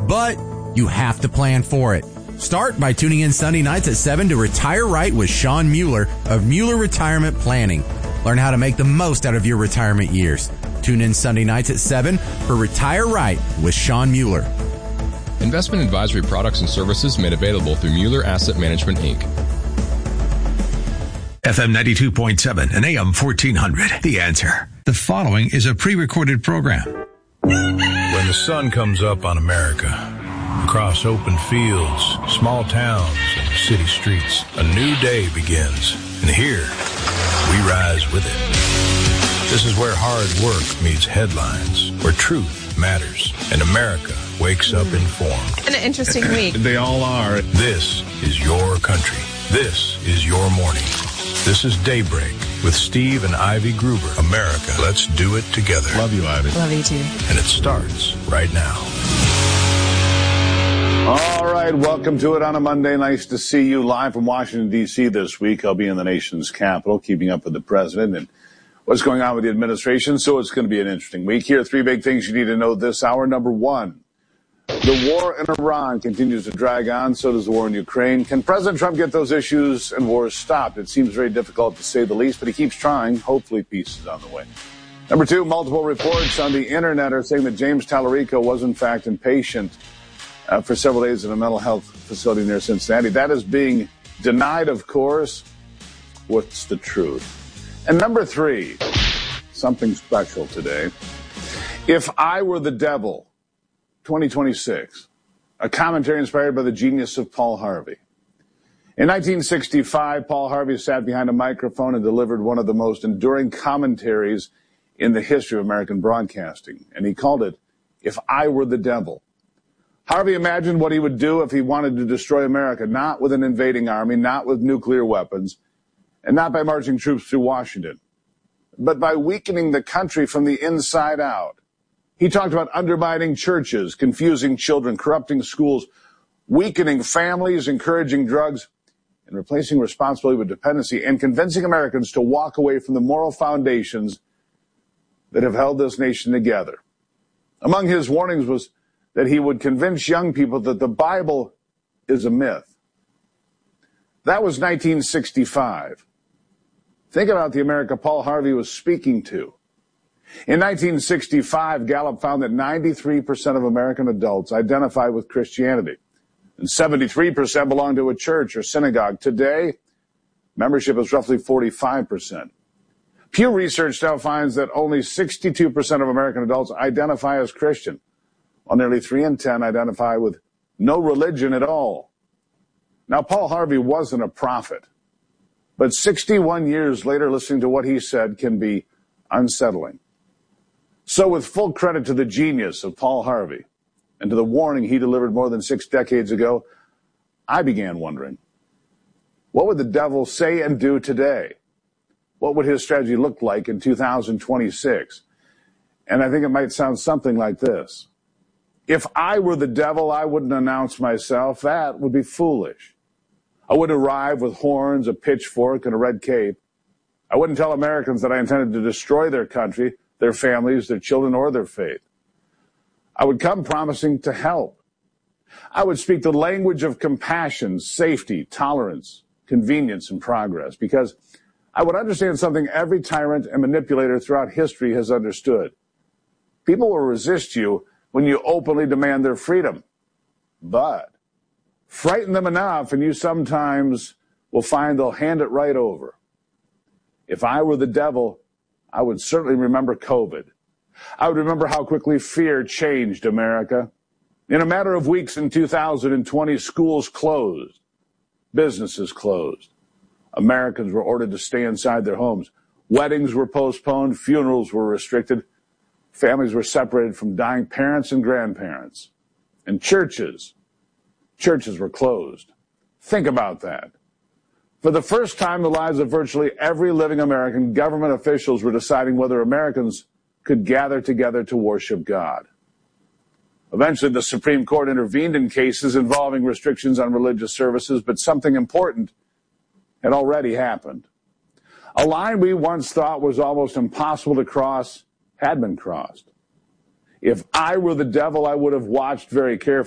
But you have to plan for it. Start by tuning in Sunday nights at 7 to Retire Right with Sean Mueller of Mueller Retirement Planning. Learn how to make the most out of your retirement years. Tune in Sunday nights at 7 for Retire Right with Sean Mueller. Investment advisory products and services made available through Mueller Asset Management, Inc. FM 92.7 and AM 1400. The Answer. The following is a pre-recorded program. When the sun comes up on America, across open fields, small towns, and city streets, a new day begins. And here, we rise with it. This is where hard work meets headlines, where truth matters, and America wakes up informed. An interesting week. They all are. This is your country. This is your morning. This is Daybreak with Steve and Ivy Gruber. America, let's do it together. Love you, Ivy. Love you, too. And it starts right now. All right, welcome to it on a Monday. Nice to see you live from Washington, D.C. this week. I'll be in the nation's capital, keeping up with the president and what's going on with the administration. So it's going to be an interesting week. Here are three big things you need to know this hour. Number one, the war in Iran continues to drag on. So does the war in Ukraine. Can President Trump get those issues and wars stopped? It seems very difficult to say the least, but he keeps trying. Hopefully peace is on the way. Number two, multiple reports on the internet are saying that James Tallarico was in fact inpatient for several days in a mental health facility near Cincinnati. That is being denied, of course. What's the truth? And number three, something special today. If I Were the Devil, 2026, a commentary inspired by the genius of Paul Harvey. In 1965, Paul Harvey sat behind a microphone and delivered one of the most enduring commentaries in the history of American broadcasting, and he called it, If I Were the Devil. Harvey imagined what he would do if he wanted to destroy America, not with an invading army, not with nuclear weapons, and not by marching troops through Washington, but by weakening the country from the inside out. He talked about undermining churches, confusing children, corrupting schools, weakening families, encouraging drugs, and replacing responsibility with dependency, and convincing Americans to walk away from the moral foundations that have held this nation together. Among his warnings was that he would convince young people that the Bible is a myth. That was 1965. Think about the America Paul Harvey was speaking to. In 1965, Gallup found that 93% of American adults identify with Christianity, and 73% belong to a church or synagogue. Today, membership is roughly 45%. Pew Research now finds that only 62% of American adults identify as Christian, while nearly 3 in 10 identify with no religion at all. Now, Paul Harvey wasn't a prophet, but 61 years later, listening to what he said can be unsettling. So with full credit to the genius of Paul Harvey and to the warning he delivered more than 6 decades ago, I began wondering, what would the devil say and do today? What would his strategy look like in 2026? And I think it might sound something like this. If I were the devil, I wouldn't announce myself. That would be foolish. I wouldn't arrive with horns, a pitchfork, and a red cape. I wouldn't tell Americans that I intended to destroy their country, their families, their children, or their faith. I would come promising to help. I would speak the language of compassion, safety, tolerance, convenience, and progress, because I would understand something every tyrant and manipulator throughout history has understood. People will resist you when you openly demand their freedom, but frighten them enough and you sometimes will find they'll hand it right over. If I were the devil, I would certainly remember COVID. I would remember how quickly fear changed America. In a matter of weeks in 2020, schools closed, businesses closed. Americans were ordered to stay inside their homes. Weddings were postponed, funerals were restricted, families were separated from dying parents and grandparents. And churches were closed. Think about that. For the first time in the lives of virtually every living American, government officials were deciding whether Americans could gather together to worship God. Eventually, the Supreme Court intervened in cases involving restrictions on religious services, but something important had already happened. A line we once thought was almost impossible to cross had been crossed. If I were the devil, I would have watched very carefully